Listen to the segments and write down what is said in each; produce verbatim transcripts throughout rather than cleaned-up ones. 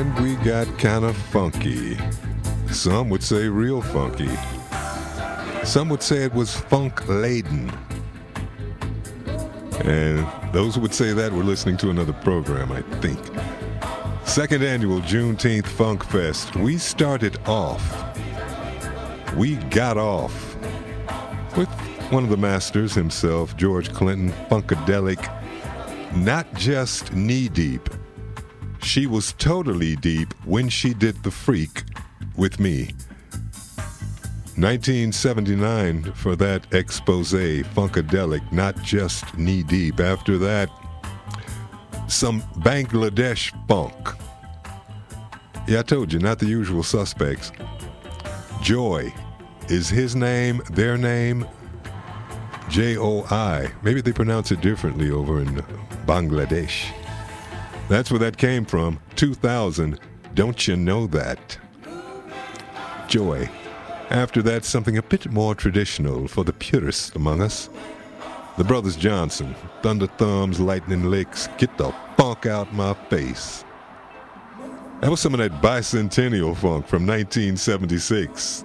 And we got kind of funky. Some would say real funky. Some would say it was funk-laden. And those who would say that were listening to another program, I think. Second annual Juneteenth Funk Fest. We started off, we got off with one of the masters himself, George Clinton, Funkadelic, not just knee-deep. She was totally deep when she did the freak with me. nineteen seventy-nine for that expose, Funkadelic, not just knee-deep. After that, some Bangladesh funk. Yeah, I told you, not the usual suspects. Joy is his name, their name, J O I. Maybe they pronounce it differently over in Bangladesh. That's where that came from, two thousand. Don't you know that? Joy. After that, something a bit more traditional for the purists among us. The Brothers Johnson, Thunder Thumbs, Lightning Licks, Get the Funk Out My Face. That was some of that bicentennial funk from nineteen seventy-six.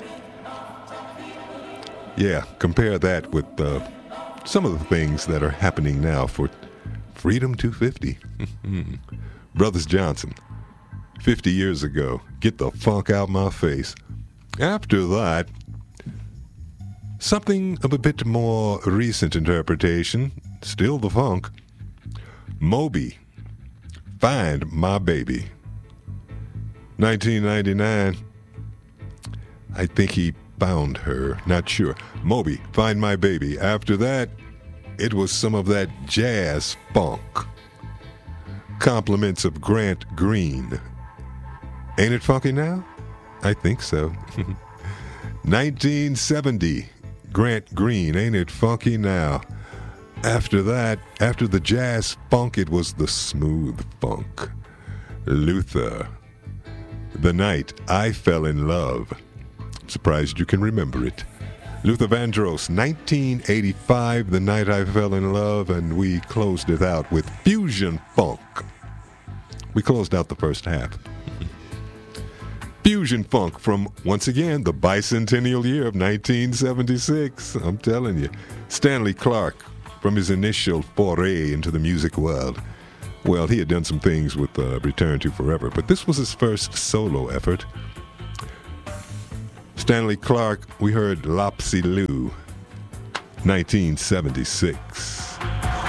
Yeah, compare that with uh, some of the things that are happening now for Freedom two fifty. Brothers Johnson, fifty years ago, Get the Funk Out My Face. After that, something of a bit more recent interpretation, still the funk. Moby, Find My Baby. nineteen ninety-nine, I think he found her, not sure. Moby, Find My Baby. After that, it was some of that jazz funk. Compliments of Grant Green. Ain't it funky now? I think so. nineteen seventy, Grant Green, Ain't It Funky Now? After that, after the jazz funk, it was the smooth funk. Luther, The Night I Fell in Love. I'm surprised you can remember it. Luther Vandross, nineteen eighty-five, The Night I Fell in Love, and we closed it out with fusion funk. We closed out the first half. Fusion funk from, once again, the bicentennial year of nineteen seventy-six. I'm telling you. Stanley Clarke, from his initial foray into the music world. Well, he had done some things with uh, Return to Forever, but this was his first solo effort. Stanley Clarke, we heard Lopsy Lou, nineteen seventy-six.